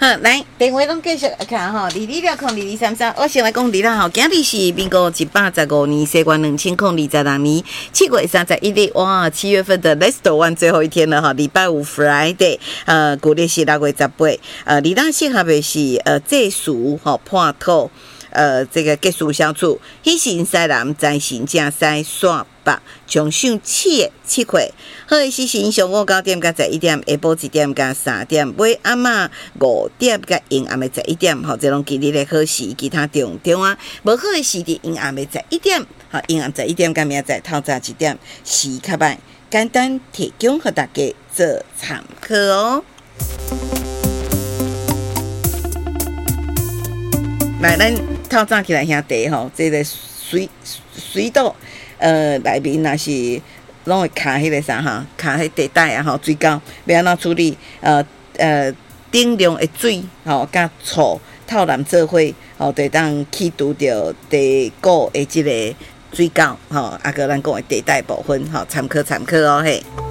好，来电话拢继续看吼，22062233，我先来讲啦吼，今日是民国185年，西元2022年7月31日，哇，7月份的 Last One 最后一天了哈，礼拜五 Friday， 旧历是6月18，你当适合的是祭祀吼破土。这个结束相处，喜神西南，财神正西煞北，从上7月，好的时辰上午9點到11點，下晡1點到3點，尾暗啊5點到陰暗的11點，吼，這攏今日的好時，其他重啊，無好的時佇陰暗的11點，吼，陰暗11點到明仔透早1點，時較慢，簡單提供給大家做參考哦。來，咱透早起來兄弟吼，這個水道內面若是攏會卡迄個啥哈，卡迄地帶啊吼，水溝要安怎處理？頂量的水吼，甲醋透藍做伙吼，就當去除掉地溝的即個水溝吼，啊個咱講的地帶部分吼，參考哦嘿。